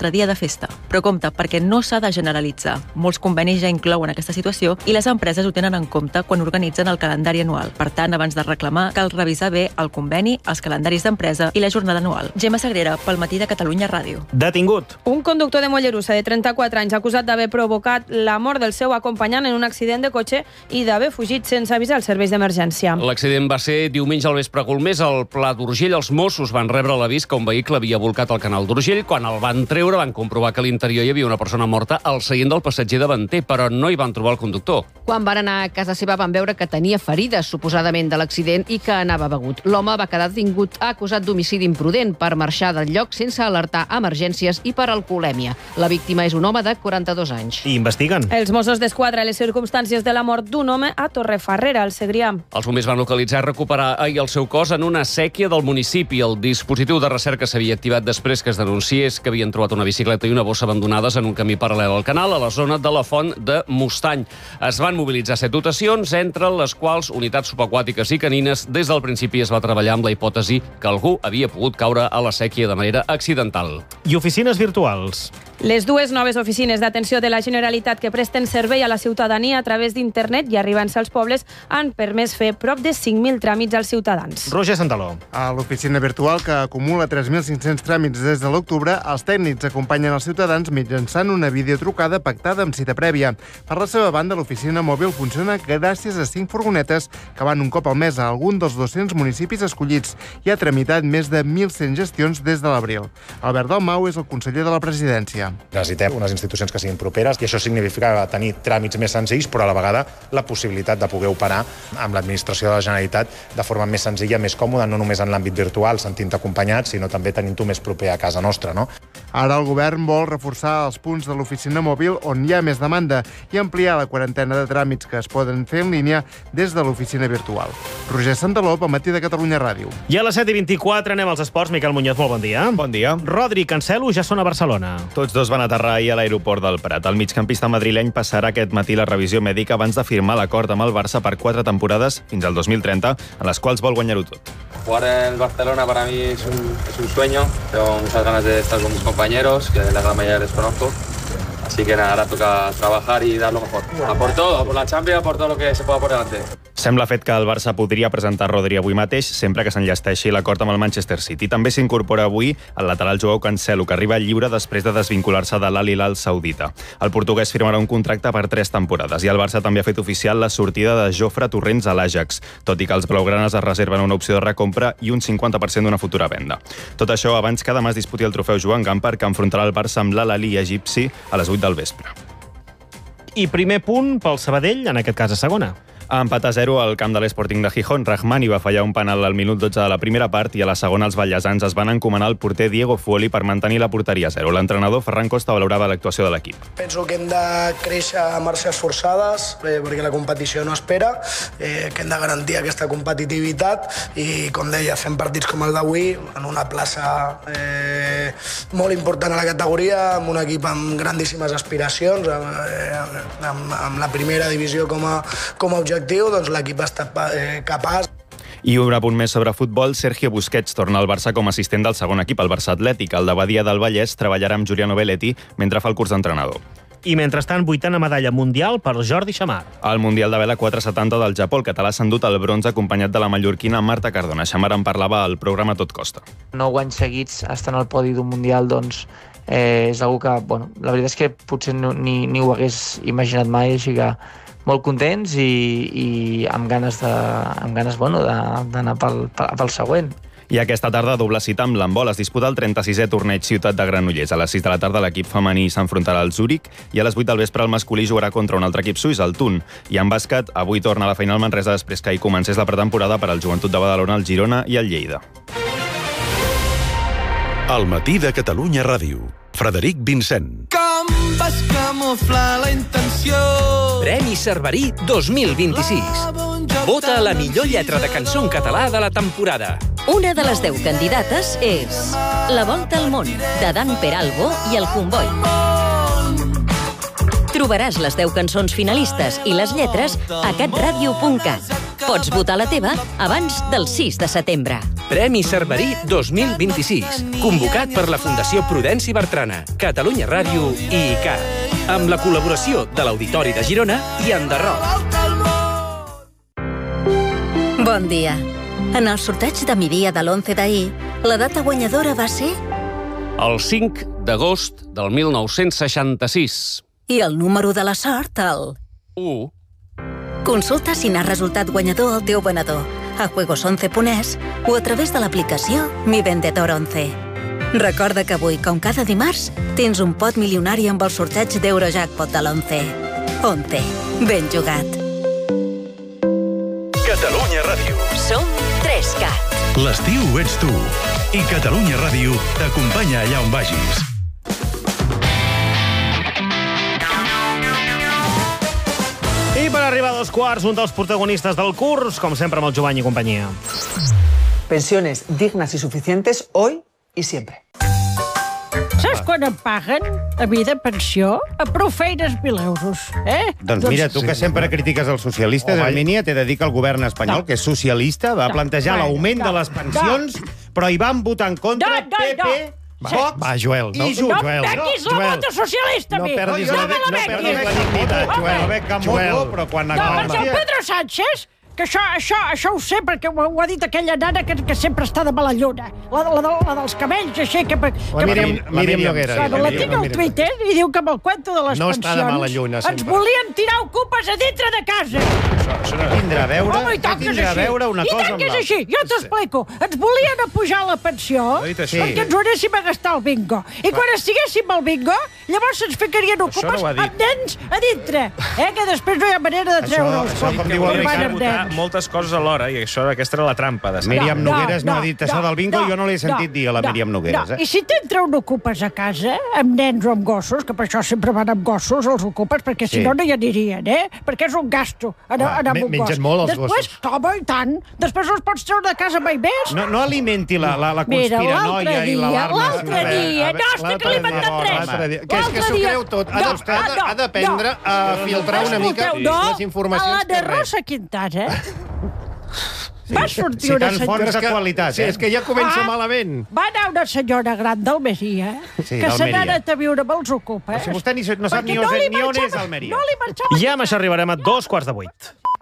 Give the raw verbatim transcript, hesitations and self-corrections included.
altre dia de festa. Però compte, perquè no s'ha de generalitzar. Molts convenis ja inclouen aquesta situació i les empreses ho tenen en compte quan organitzen el calendari anual. Per tant, abans de reclamar, cal revisar bé el conveni, els calendaris d'empresa i la jornada anual. Gemma Sagrera, pel Matí de Catalunya Ràdio. Detingut. Un conductor de Mollerussa de trenta-quatre anys acusat d'haver provocat la mort del seu acompanyant en un accident de cotxe i d'haver fugit sense avisar els serveis d'emergència. L'accident va ser diumenge al vespre a Golmés, al Pla d'Urgell. Els Mossos van rebre l'avís que un vehicle havia volcat al canal d'Urgell. Quan el van treure, van comprovar que a l'interior hi havia una persona morta al seient del passatger davanter, però no hi van trobar el conductor. Quan van anar a casa seva van veure que tenia ferides, suposadament, de l'accident i que anava begut. L'home va quedar detingut acusat d'homicidi imprudent per marxar del lloc sense alertar emergències i per alcoholèmia. La víctima és un home de quaranta-dos anys. I investiguen. Els Mossos d'Esquadra les circumstàncies de la mort d'un home a Torrefarrera, al Segrià. Els bombers van localitzar i recuperar ahir el seu cos en una sèquia del municipi. El dispositiu de recerca s'havia activat després que es denunciés que havien trobat una bicicleta i una bossa abandonades en un camí paral·lel al canal, a la zona de la Font de Mustany. Es van mobilitzar set dotacions, entre les quals unitats subaquàtiques i canines. Des del principi es va treballar amb la hipòtesi que algú havia pogut caure a la sèquia de manera accidental. I oficines virtuals. Les dues noves oficines d'atenció de la Generalitat que presten servei a la ciutadania a través d'internet i arribant-se als pobles han permès fer prop de cinc mil tràmits als ciutadans. Roger Santaló. A l'oficina virtual, que acumula tres mil cinc-cents tràmits des de l'octubre, els tècnics acompanyen els ciutadans mitjançant una videotrucada pactada amb cita prèvia. Per la seva banda, l'oficina mòbil funciona gràcies a cinc furgonetes que van un cop al mes a algun dels dos-cents municipis escollits i ha tramitat més de mil cent gestions des de l'abril. Albert Dalmau és el conseller de la presidència. Necessitem unes institucions que siguin properes i això significa tenir tràmits més senzills, però a la vegada la possibilitat de poder operar amb l'administració de la Generalitat de forma més senzilla, més còmoda, no només en l'àmbit virtual, sentint-te acompanyat, sinó també tenint-ho més proper a casa nostra, no? Ara el govern vol reforçar els punts de l'oficina mòbil on hi ha més demanda i ampliar la quarantena de tràmits que es poden fer en línia des de l'oficina virtual. Roger Santaló, pel Matí de Catalunya Ràdio. I a les set i vint-i-quatre anem als esports. Miquel Muñoz, molt bon dia. Bon dia. Rodri i Cancelo ja són a Barcelona. Tots dos van aterrar ahir a l'aeroport del Prat. El migcampista madrileny passarà aquest matí la revisió mèdica abans de firmar l'acord amb el Barça per quatre temporades fins al dos mil trenta, en les quals vol guanyar-ho tot. Jugar en el Barcelona para mí es un, es un sueño. Tengo muchas ganas de estar con mis compañeros, que la gran mayoría les conozco. Así que nada, ahora toca trabajar y dar lo mejor. A por todo, a por la Champions, a por todo lo que se pueda por delante. Sembla fet que el Barça podria presentar Rodri avui mateix, sempre que s'enllesteixi l'acord amb el Manchester City. També s'incorpora avui el lateral Joao Cancelo, que arriba lliure després de desvincular-se de l'Al Hilal saudita. El portuguès firmarà un contracte per tres temporades i el Barça també ha fet oficial la sortida de Jofre Torrents a l'Ajax, tot i que els blaugranes es reserven una opció de recompra i un cinquanta per cent d'una futura venda. Tot això abans que demà es disputi el trofeu Joan Gamper, que enfrontarà el Barça amb l'Al-Ahly egipci a les vuit del vespre. I primer punt pel Sabadell, en aquest cas a segona. A empat a zero al camp de l'Sporting de Gijón, Rahmani va fallar un penal al minut dotze de la primera part i a la segona els ballesans es van encomanar al porter Diego Fuoli per mantenir la porteria a zero. L'entrenador Ferran Costa valorava l'actuació de l'equip. Penso que hem de créixer a marxes forçades eh, perquè la competició no espera, eh, que hem de garantir aquesta competitivitat i, com deia, fem partits com el d'avui en una plaça eh, molt important a la categoria, amb un equip amb grandíssimes aspiracions, amb, eh, amb, amb la primera divisió com a, com a objectiu. Doncs l'equip ha estat eh, capaç. I un apunt més sobre futbol, Sergio Busquets torna al Barça com a assistent del segon equip, el Barça Atlètic. El de Badia del Vallès treballarà amb Giuliano Belletti mentre fa el curs d'entrenador. I mentrestant, vuitena medalla mundial per Jordi Xamar. Al Mundial de Vela quatre setanta del Japó, el català s'ha endut el bronze acompanyat de la mallorquina Marta Cardona. Xamar en parlava al programa Tot Costa. Nou anys seguits estant al podi d'un mundial, doncs, eh, és una que, bueno, la veritat és que potser no, ni, ni ho hagués imaginat mai, així que molt contents i, i amb ganes de, amb ganes, bueno, d'anar pel, pel següent. I aquesta tarda, doble cita amb l'handbol. Es disputa el trenta-sisè torneig Ciutat de Granollers. A les sis de la tarda l'equip femení s'enfrontarà al Zúrich i a les vuit del vespre el masculí jugarà contra un altre equip suís, el Thun. I en bàsquet, avui torna a la final Manresa després que hi comencés la pretemporada per al Joventut de Badalona, el Girona i el Lleida. El Matí de Catalunya Ràdio. Frederic Vincent. Com vas camuflar la intenció? Premi Cerverí dos mil vint-i-sis. Vota la millor lletra de cançó en català de la temporada. Una de les deu candidates és La volta al món, de Dan Peralbo i el Comboi. Trobaràs les deu cançons finalistes i les lletres a catradio punt cat. Pots votar la teva abans del sis de setembre. Premi Cerverí dos mil vint-i-sis, convocat per la Fundació Prudenci Bertrana, Catalunya Ràdio i I C A, amb la col·laboració de l'Auditori de Girona i Enderroc. Bon dia. En el sorteig de Miria de l'onze d'ahir, la data guanyadora va ser... El cinc d'agost del mil nou-cents seixanta-sis. I el número de la sort, el... u. Consulta si n'ha resultat guanyador el teu venedor a juegos once punt es o a través de l'aplicació Mi Vendedor once. Recorda que avui, com cada dimarts, tens un pot milionari amb el sorteig d'Eurojackpot de l'onze. once. Ben jugat. Catalunya Ràdio. Som tres cat. L'estiu ets tu. I Catalunya Ràdio t'acompanya allà on vagis. I per arribar a dos quarts, un dels protagonistes del curs, com sempre amb el Jovany i companyia. Pensiones dignas y suficientes hoy y siempre. Saps quan em paguen a mi de pensió? A prou feines mil euros, eh? Doncs mira, tu que sempre critiques els socialistes, Hermínia, t'he de dir que el govern espanyol, que és socialista, va plantejar l'augment de les pensions, però hi van votar en contra P P, Vox Va, Joel, no, i Junts. No em bequis la vota socialista, a mi! No perdis No la, me la no bequis! perdis la dignitat, Joel. No bec cap moto, però quan No, acaba... perquè el Pedro Sánchez, que això, això, això ho sé perquè ho, ho ha dit aquella nana que, que sempre està de mala lluna. La, la, la, la dels cabells, així, que... que La Míriam, la Míriam Noguera. Bueno, la tinc al Twitter i diu que amb el cuento de les No pensions està de mala lluna, ens sempre. volien tirar ocupes a dintre de casa. Què tindrà a veure, Home, i tant què que és tindrà a així. veure una I cosa tant amb que és l'altra? així. Jo t'explico. Ens volien apujar la pensió No he dit això. perquè ens ho anéssim a gastar al bingo. I quan estiguéssim al bingo, llavors ens ficarien ocupes no ho ha dit. amb nens a dintre. Eh? Que després no hi ha manera de treure'ls. això com diu el Quan van Ricard, amb votar nens. moltes coses alhora, i això, aquesta era la trampa de sempre. Míriam No, Nogueres no, no, ha dit això no, del bingo, no, jo no l'he sentit no, dir a la no, Míriam Nogueres. no. Eh? I si t'entra un ocupes a casa, amb nens o amb gossos, que per això sempre van amb gossos, els ocupes, perquè si Sí. no, no hi anirien, eh? Perquè és un gasto anar, Ah, anar amb me- un mengen gos. molt els Després, gossos. home, i tant. Després no els pots treure de casa mai més. No, no alimenti la, la, la Mira, conspiranoia l'altre i dia, l'alarma. l'altre dia, no, estic que l'he inventat tres. L'altre dia. Que és que L'altre s'ho dia- creu tot. Ha No, de- ha de- no, ha d'aprendre no. a filtrar una mica Escolteu, no, les informacions a la que de rep. Rosa Quintana va sortir Citant una senyora... fonts de qualitat, Sí, eh? és que ja comença Ah. malament. Va anar una senyora gran d'Almeria Sí, que se n'ha d'Almeria. anat a viure amb els ocupes. Però si vostè ni- no sap perquè ni on és- li ni on és marxava- Almeria. No li marxava... I amb això arribarem a dos quarts de vuit.